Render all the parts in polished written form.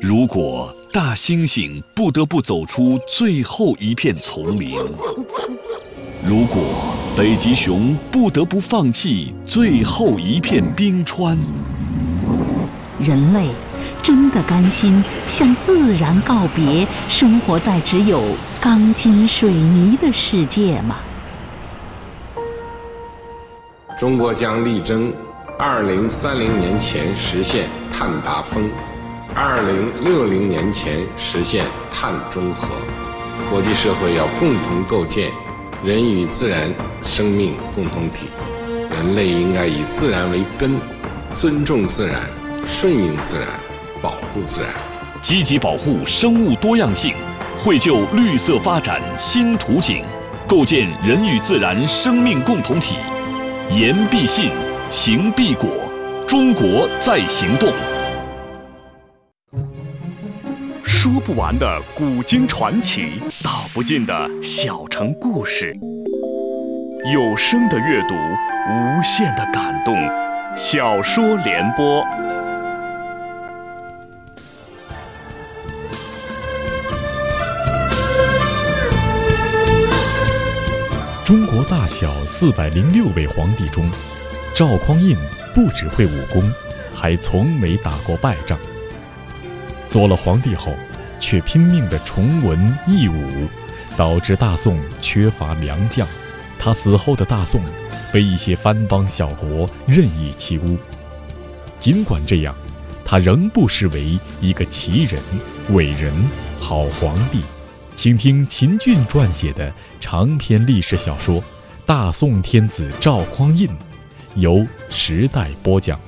如果大猩猩不得不走出最后一片丛林，如果北极熊不得不放弃最后一片冰川， 人类真的甘心向自然告别，生活在只有钢筋水泥的世界吗？ 中国将力争2030年前实现碳达峰，2060年前实现碳中和。国际社会要共同构建人与自然生命共同体，人类应该以自然为根，尊重自然，顺应自然，保护自然， 积极保护生物多样性，绘就绿色发展新图景，构建人与自然生命共同体。言必信，行必果，中国在行动。说不完的古今传奇，道不尽的小城故事，有声的阅读，无限的感动。小说联播。 中国大小406位皇帝中，赵匡胤不只会武功，还从没打过败仗。做了皇帝后，却拼命地崇文抑武，导致大宋缺乏良将。他死后的大宋被一些藩邦小国任意欺污。尽管这样，他仍不失为一个奇人、伟人、好皇帝。请听秦俊撰写的长篇历史小说《大宋天子赵匡胤》，由时代播讲。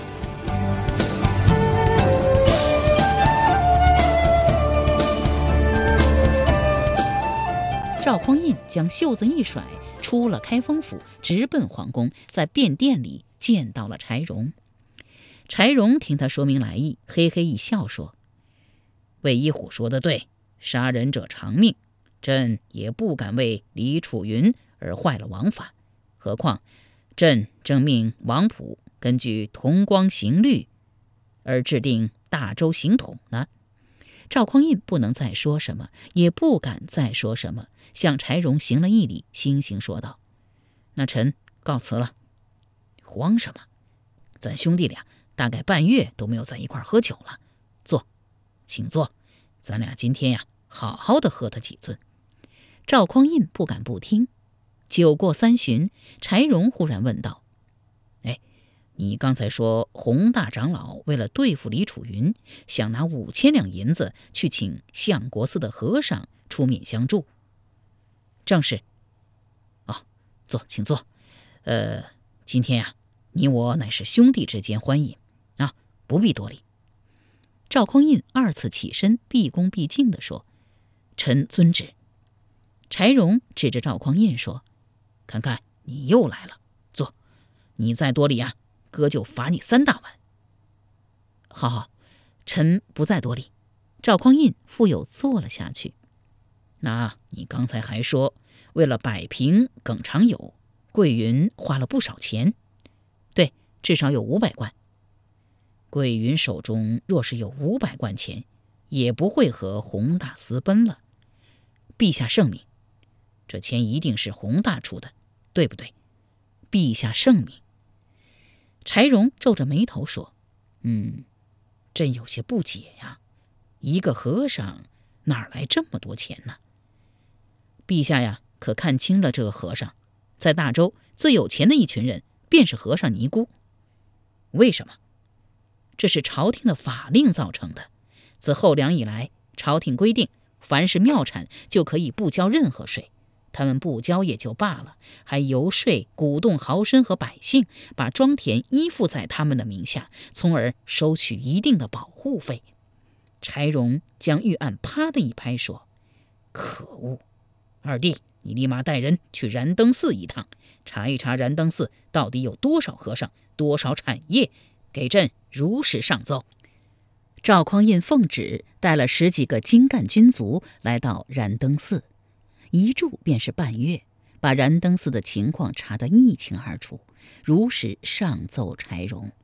赵匡胤将袖子一甩，出了开封府，直奔皇宫，在便殿里见到了柴荣。柴荣听他说明来意，嘿嘿一笑说：“魏一虎说得对，杀人者偿命，朕也不敢为李楚云而坏了王法，何况朕正命王溥根据同光刑律而制定大周刑统呢。”赵匡胤不能再说什么，也不敢再说什么，向柴荣行了一礼，悻悻说道：“那臣告辞了。”“慌什么？咱兄弟俩大概半月都没有在一块喝酒了。坐，请坐，咱俩今天呀，好好的喝他几樽。”赵匡胤不敢不听。酒过3巡，柴荣忽然问道：“你刚才说洪大长老为了对付李楚云，想拿5000两银子去请相国寺的和尚出面相助？”“正是。”“坐，请坐。今天呀，你我乃是兄弟之间欢饮啊，不必多礼。”赵匡胤2次起身，毕恭毕敬地说：“臣遵旨。”柴荣指着赵匡胤说：“看看你又来了，坐，你再多礼啊，哥就罚你3大碗。”“好，臣不再多礼。”赵匡胤复又坐了下去。“那你刚才还说，为了摆平耿长友，桂云花了不少钱。”“对，至少有500贯。”“桂云手中若是有500贯钱，也不会和洪大私奔了。陛下圣明，这钱一定是洪大出的，对不对？陛下圣明。”柴荣皱着眉头说：“朕有些不解呀，一个和尚哪来这么多钱呢？”“陛下呀，可看清了这个和尚，在大周最有钱的一群人，便是和尚尼姑。”“为什么？”“这是朝廷的法令造成的。自后梁以来，朝廷规定，凡是庙产就可以不交任何税。他们不交也就罢了，还游说鼓动豪绅和百姓把庄田依附在他们的名下，从而收取一定的保护费。”柴荣将御案啪的一拍说：“可恶！二弟，你立马带人去燃灯寺一趟，查一查燃灯寺到底有多少和尚，多少产业，给朕如实上奏。”赵匡胤奉旨，带了10几个精干军卒来到燃灯寺，一住便是半月，把燃灯寺的情况查得一清二楚，如实上奏柴荣。